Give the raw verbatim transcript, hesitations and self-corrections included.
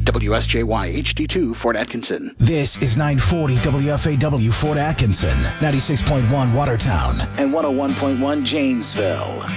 W S J Y H D two, Fort Atkinson. This is nine forty W F A W Fort Atkinson, ninety-six point one Watertown, and one oh one point one Janesville.